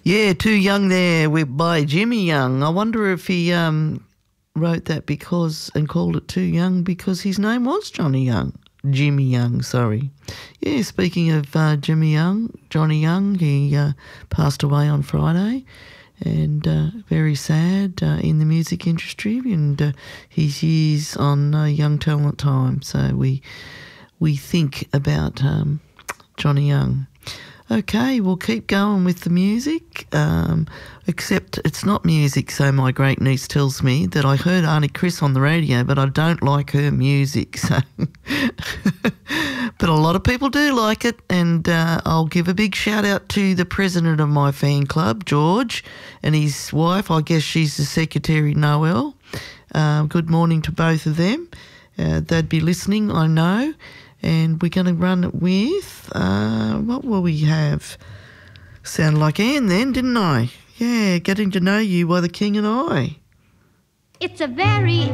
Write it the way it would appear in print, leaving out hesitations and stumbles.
Yeah, Too Young there by Jimmy Young. I wonder if he wrote that because and called it Too Young because his name was Johnny Young. Jimmy Young, sorry. Yeah, speaking of Jimmy Young, Johnny Young, he passed away on Friday and very sad in the music industry and his years on Young Talent Time. So we think about Johnny Young. Okay, we'll keep going with the music, except it's not music, so my great niece tells me that I heard Auntie Chris on the radio, but I don't like her music. So, but a lot of people do like it, and I'll give a big shout out to the president of my fan club, George, and his wife. I guess she's the secretary, Noel. Good morning to both of them. They'd be listening, I know. And we're going to run it with, what will we have? Sounded like Anne then, didn't I? Yeah, Getting to Know You by The King and I. It's a very